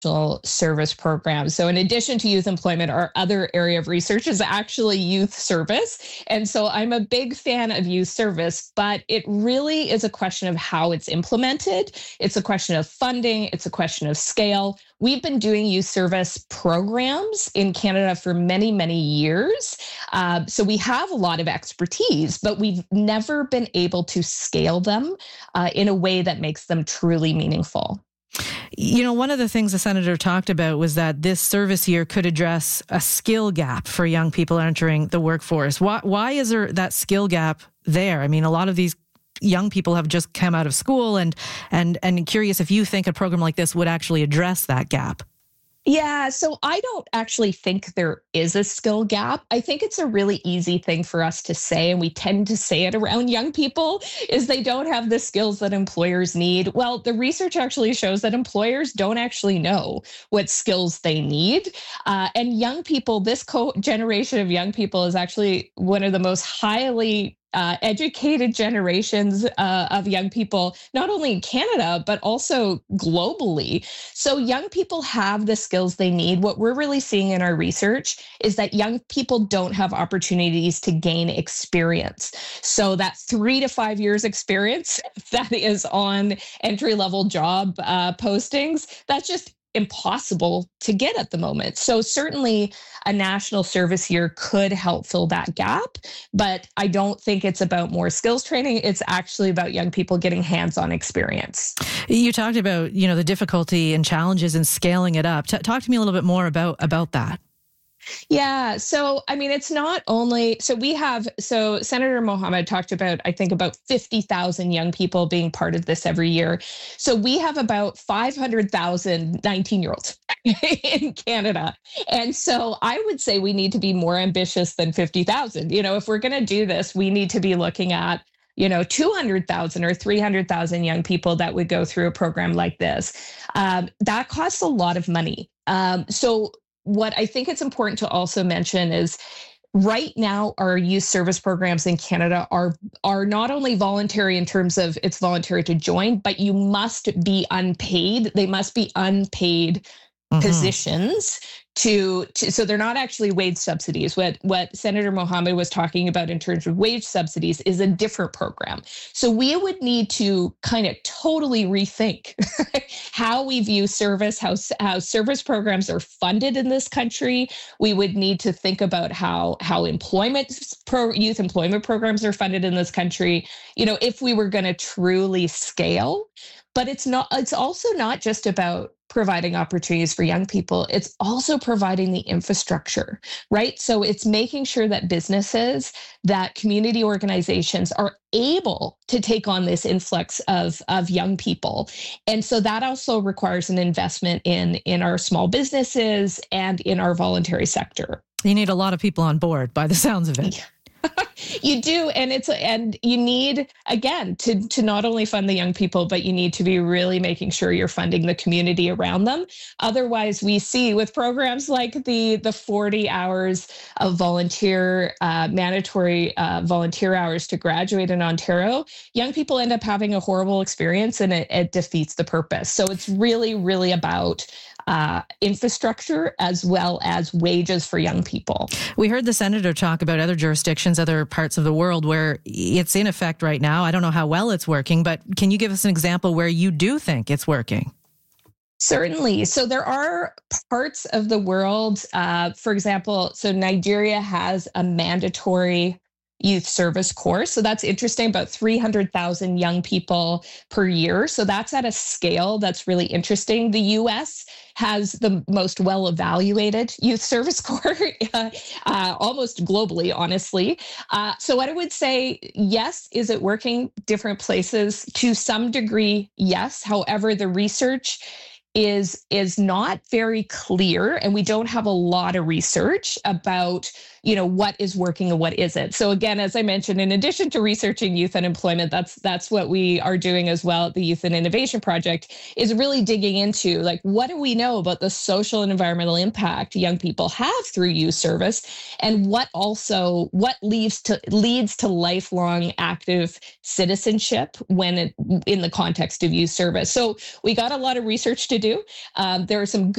service programs. So in addition to youth employment, our other area of research is actually youth service. And so I'm a big fan of youth service, but it really is a question of how it's implemented. It's a question of funding. It's a question of scale. We've been doing youth service programs in Canada for many, many years. So we have a lot of expertise, but we've never been able to scale them in a way that makes them truly meaningful. You know, one of the things the senator talked about was that this service year could address a skill gap for young people entering the workforce. Why is there that skill gap there? I mean, a lot of these young people have just come out of school, and curious if you think a program like this would actually address that gap. Yeah, so I don't actually think there is a skill gap. I think it's a really easy thing for us to say, and we tend to say it around young people, is they don't have the skills that employers need. Well, the research actually shows that employers don't actually know what skills they need. And young people, this generation of young people is actually one of the most highly educated generations of young people, not only in Canada, but also globally. So young people have the skills they need. What we're really seeing in our research is that young people don't have opportunities to gain experience. So that 3 to 5 years experience that is on entry-level job postings, that's just impossible to get at the moment. So certainly a national service year could help fill that gap, but I don't think it's about more skills training. It's actually about young people getting hands-on experience. You talked about, you know, the difficulty and challenges in scaling it up. Talk to me a little bit more about that. Yeah. So, I mean, it's not only, so Senator Mohammed talked about, I think, about 50,000 young people being part of this every year. So we have about 500,000 19-year-olds in Canada. And so I would say we need to be more ambitious than 50,000. You know, if we're going to do this, we need to be looking at 200,000 or 300,000 young people that would go through a program like this. That costs a lot of money. So what I think it's important to also mention is right now, our youth service programs in Canada are not only voluntary in terms of it's voluntary to join, but you must be unpaid. They must be unpaid positions so they're not actually wage subsidies. What Senator Mohammed was talking about in terms of wage subsidies is a different program. So we would need to kind of totally rethink how we view service, how service programs are funded in this country. We would need to think about how youth employment programs are funded in this country, if we were going to truly scale. But it's also not just about providing opportunities for young people. It's also providing the infrastructure, right? So it's making sure that businesses, that community organizations are able to take on this influx of young people. And so that also requires an investment in our small businesses and in our voluntary sector. You need a lot of people on board by the sounds of it. You do. And you need, again, to not only fund the young people, but you need to be really making sure you're funding the community around them. Otherwise, we see with programs like the 40 hours of mandatory volunteer hours to graduate in Ontario, young people end up having a horrible experience and it defeats the purpose. So it's really, really about infrastructure as well as wages for young people. We heard the senator talk about other jurisdictions, other parts of the world where it's in effect right now. I don't know how well it's working, but can you give us an example where you do think it's working? Certainly. So there are parts of the world, for example, so Nigeria has a mandatory youth service course. So that's interesting, about 300,000 young people per year. So that's at a scale that's really interesting. The US has the most well-evaluated youth service corps, almost globally, honestly. So what I would say, yes, is it working different places? To some degree, yes. However, the research is not very clear, and we don't have a lot of research about what is working and what isn't. So again, as I mentioned, in addition to researching youth unemployment, that's what we are doing as well at the Youth and Innovation Project, is really digging into what do we know about the social and environmental impact young people have through youth service, and what leads to lifelong active citizenship in the context of youth service. So we got a lot of research to do. There are some